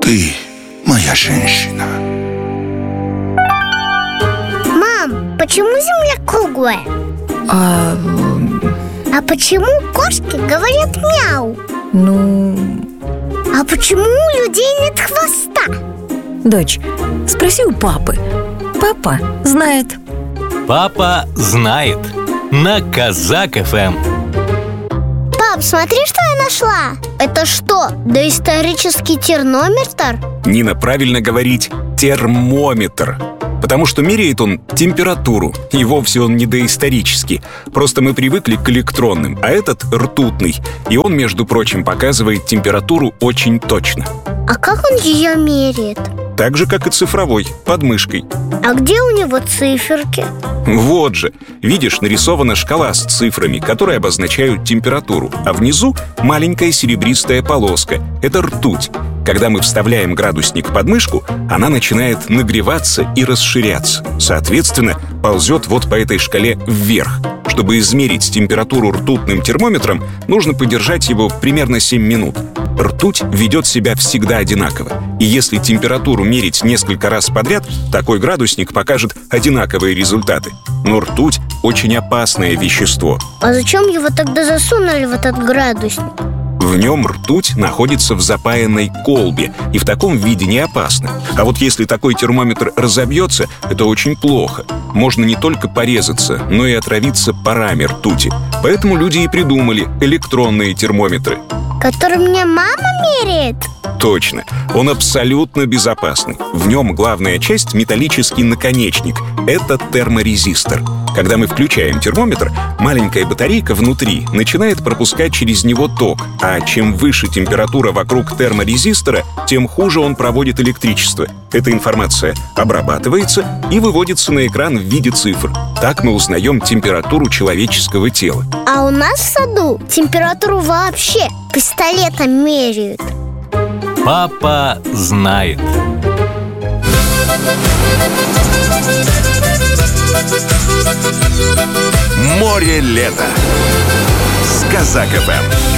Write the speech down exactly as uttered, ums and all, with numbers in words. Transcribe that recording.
Ты моя женщина. Мам, почему Земля круглая? А, А почему кошки говорят мяу? ну, А почему у людей нет хвоста? дочь, спроси у папы. Папа знает. Папа знает. На Казак эф эм. Пап, смотри, что я нашла. Это что, доисторический термометр? Нина, правильно говорить термометр, потому что меряет он температуру, и вовсе он не доисторический. Просто мы привыкли к электронным, а этот ртутный. И он, между прочим, показывает температуру очень точно. А как он ее меряет? Так же, как и цифровой, под мышкой. А где у него циферки? Вот же, видишь, нарисована шкала с цифрами, которые обозначают температуру, а внизу маленькая серебристая полоска — это ртуть. Когда мы вставляем градусник под мышку, она начинает нагреваться и расширяться. Соответственно, ползет вот по этой шкале вверх. Чтобы измерить температуру ртутным термометром, нужно подержать его примерно семь минут. Ртуть ведет себя всегда одинаково. И если температуру мерить несколько раз подряд, такой градусник покажет одинаковые результаты. Но ртуть — очень опасное вещество. А зачем его тогда засунули в этот градусник? В нем ртуть находится в запаянной колбе, и в таком виде не опасно. А вот если такой термометр разобьется, это очень плохо. Можно не только порезаться, но и отравиться парами ртути. Поэтому люди и придумали электронные термометры. Который мне мама меряет? Точно, он абсолютно безопасный. В нем главная часть — металлический наконечник. Это терморезистор. Когда мы включаем термометр, маленькая батарейка внутри начинает пропускать через него ток, а чем выше температура вокруг терморезистора, тем хуже он проводит электричество. Эта информация обрабатывается и выводится на экран в виде цифр. Так мы узнаем температуру человеческого тела. А у нас в саду температуру вообще пистолетом меряют. Папа знает. Море лета с Казак эф эм.